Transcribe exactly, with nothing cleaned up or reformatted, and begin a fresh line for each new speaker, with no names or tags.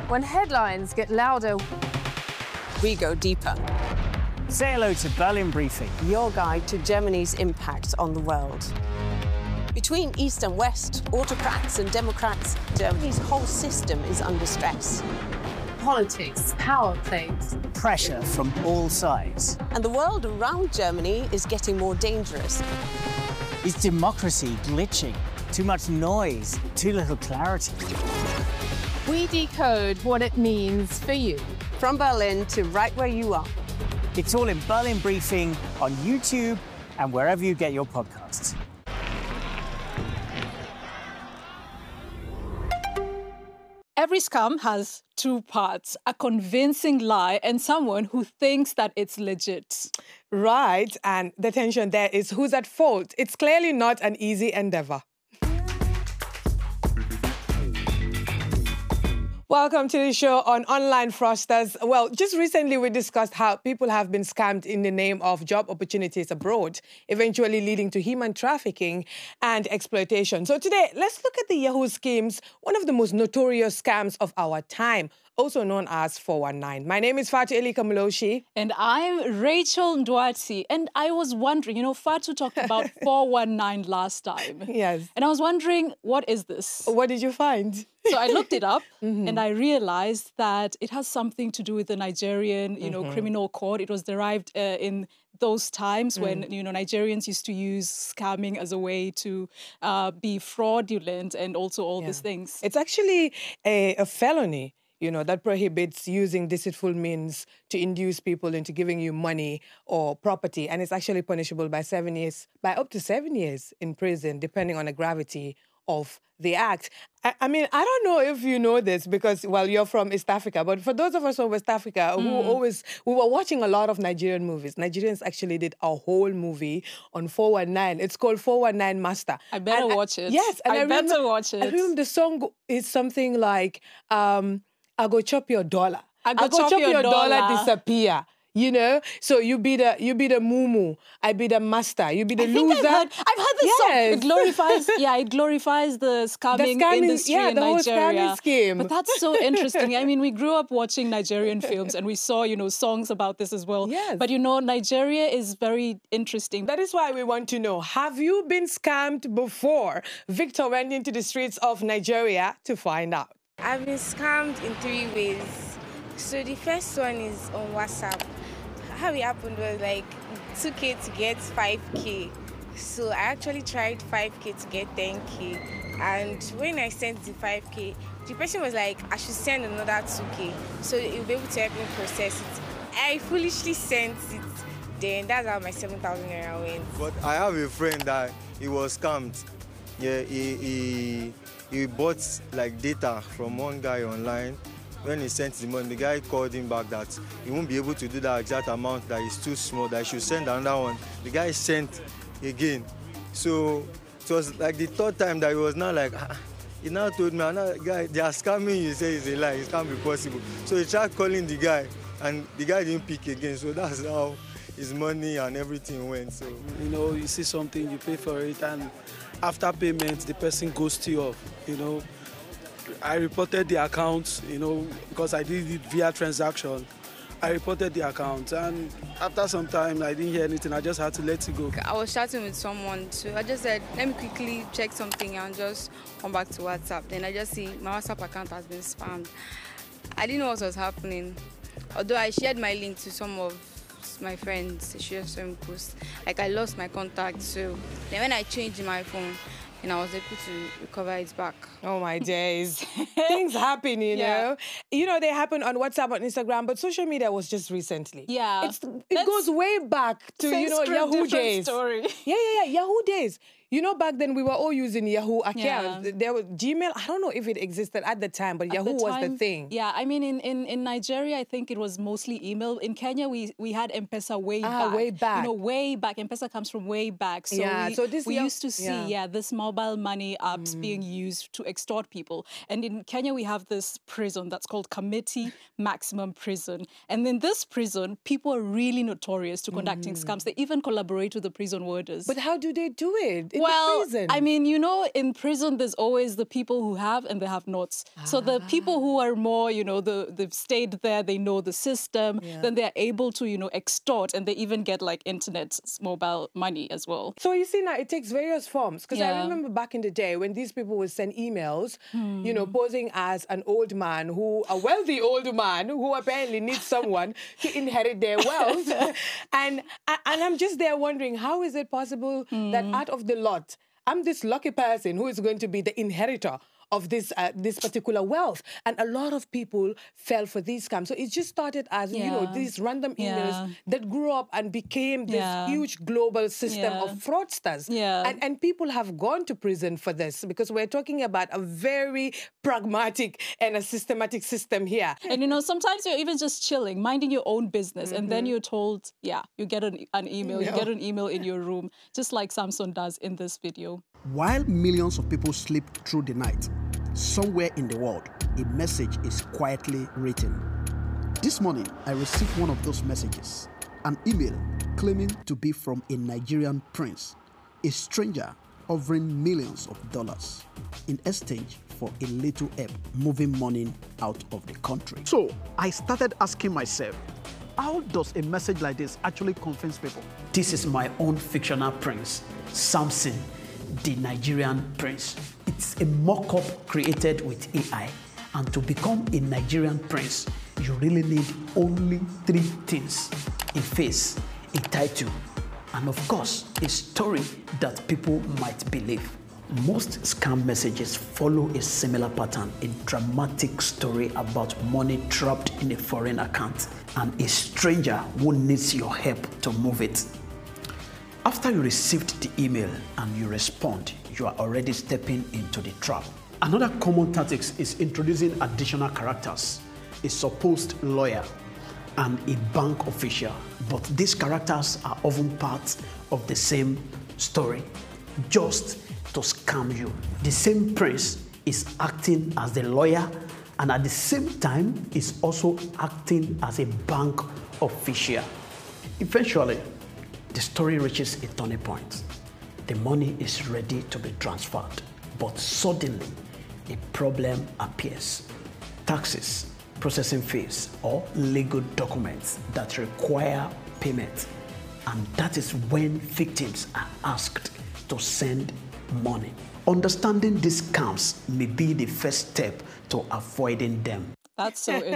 When headlines get louder,
we go deeper.
Say hello to Berlin Briefing,
your guide to Germany's impact on the world. Between East and West, autocrats and democrats, Germany's whole system is under stress.
politics, power plays,
pressure from all sides.
And the world around Germany is getting more dangerous.
Is democracy glitching? Too much noise, too little clarity.
We decode what it means for you.
From Berlin to right where you are.
It's all in Berlin Briefing on YouTube and wherever you get your podcasts.
Every scam has two parts, a convincing lie and someone who thinks that it's legit.
Right, and the tension there is who's at fault. It's clearly not an easy endeavor. Welcome to the show on Online Fraudsters. Well, just recently we discussed how people have been scammed in the name of job opportunities abroad, eventually leading to human trafficking and exploitation. So today, let's look at the Yahoo schemes, one of the most notorious scams of our time, also known as four one nine. My name is Fatu Eli Kamuloshi.
And I'm Rachel Ndwati. And I was wondering, you know, Fatu talked about four one nine last time.
Yes.
And I was wondering, what is this?
What did you find?
So I looked it up
mm-hmm.
and I realized that it has something to do with the Nigerian, you know, mm-hmm. criminal code. It was derived uh, in those times mm. when, you know, Nigerians used to use scamming as a way to uh, be fraudulent and also all
yeah.
these things.
It's actually a, a felony, you know, that prohibits using deceitful means to induce people into giving you money or property. And it's actually punishable by seven years, by up to seven years in prison, depending on the gravity of the act. I, I mean, I don't know if you know this because, well, you're from East Africa, but for those of us from West Africa mm. who always, we were watching a lot of Nigerian movies. Nigerians actually did a whole movie on four one nine. It's called four one nine Master.
I better
and
watch it.
Yes. And
I,
I
better
remember,
watch it.
I remember the song is something like, um, I go chop your dollar.
I go,
I go
chop,
chop
your,
your dollar.
dollar
disappear. You know, so you be the you be the mumu, I be the master, you be the
I
loser.
I've heard, I've heard this
yes.
song. It glorifies, yeah, it glorifies the scamming,
the scamming
industry
yeah,
in
the
Nigeria.
Whole scamming scheme.
But that's so interesting. I mean, we grew up watching Nigerian films and we saw, you know, songs about this as well.
Yes.
But you know, Nigeria is very interesting.
That is why we want to know: have you been scammed before? Victor went into the streets of Nigeria to find out.
I've been scammed in three ways. So the first one is on WhatsApp. How it happened was like two K to get five K. So I actually tried five K to get ten K. And when I sent the five K, the person was like, I should send another two K. So you'll be able to help me process it. I foolishly sent it. Then that's how my seven thousand naira went.
But I have a friend that he was scammed. Yeah, he, he, he bought like data from one guy online. When he sent the money, the guy called him back that he won't be able to do that exact amount, that is too small, that he should send another one. The guy sent again. So it was like the third time that he was now like, ah, he now told me, another guy, they are scamming you, he said it's a lie, it can't be possible. So he tried calling the guy, and the guy didn't pick again. So that's how his money and everything went. So
you know, you see something, you pay for it, and after payment, the person ghosts you off, you know. I reported the account, you know, because I did it via transaction. I reported the account, and after some time, I didn't hear anything. I just had to let it go.
I was chatting with someone, so I just said, let me quickly check something and just come back to WhatsApp. Then I just see my WhatsApp account has been spammed. I didn't know what was happening. Although I shared my link to some of my friends, she just saw me post. Like I lost my contact, so then when I changed my phone, and I was able to recover it back.
Oh, my days. Things happen, you
yeah.
know. You know, they happen on WhatsApp, on Instagram, but social media was just recently.
Yeah.
It's, it goes way back to, you know, Yahoo days.
Story.
Yeah, yeah, yeah, Yahoo days. You know, back then we were all using Yahoo accounts.
Yeah.
There was Gmail, I don't know if it existed at the time, but
at
Yahoo
the
was
time,
the thing.
Yeah, I mean, in, in, in Nigeria, I think it was mostly email. In Kenya, we we had M-Pesa way
ah,
back.
way back.
You know, way back. M-Pesa comes from way back. So
yeah,
we,
so this
we
young,
used to see,
yeah,
yeah this mobile money apps
mm.
being used to extort people. And in Kenya, we have this prison that's called Committee Maximum Prison. And in this prison, people are really notorious to conducting mm. scams. They even collaborate with the prison warders.
But how do they do it? in
well,
the prison?
I mean, you know, in prison, there's always the people who have and the have-nots. Ah. So the people who are more, you know, the, they've stayed there, they know the system, yeah. then they're able to, you know, extort, and they even get like internet mobile money as well.
So you see now, it takes various forms. Because
yeah.
I remember back in the day when these people would send emails, hmm. you know, posing as an old man who, a wealthy old man who apparently needs someone to inherit their wealth. and, and I'm just there wondering, how is it possible hmm. that out of the lot, I'm this lucky person who is going to be the inheritor of this uh, this particular wealth. And a lot of people fell for these scams. So it just started as, yeah. you know, these random emails yeah. that grew up and became this yeah. huge global system yeah. of fraudsters.
Yeah.
And, and people have gone to prison for this because we're talking about a very pragmatic and a systematic system here.
And, you know, sometimes you're even just chilling, minding your own business. Mm-hmm. And then you're told, yeah, you get an, an email, yeah. you get an email in your room, just like Samson does in this video.
While millions of people sleep through the night, somewhere in the world, a message is quietly written. This morning, I received one of those messages, an email claiming to be from a Nigerian prince, a stranger offering millions of dollars in exchange for a little help moving money out of the country. So I started asking myself, how does a message like this actually convince people?
This is my own fictional prince, Samson, the Nigerian prince. It's a mock-up created with A I. And to become a Nigerian prince, you really need only three things: a face, a title, and of course, a story that people might believe. Most scam messages follow a similar pattern: a dramatic story about money trapped in a foreign account and a stranger who needs your help to move it. After you received the email and you respond, you are already stepping into the trap. Another common tactic is introducing additional characters, a supposed lawyer and a bank official. But these characters are often part of the same story, just to scam you. The same prince is acting as the lawyer and at the same time is also acting as a bank official. Eventually, the story reaches a turning point. The money is ready to be transferred, but suddenly a problem appears. Taxes, processing fees, or legal documents that require payment. And that is when victims are asked to send money. Understanding these scams may be the first step to avoiding them.
That's so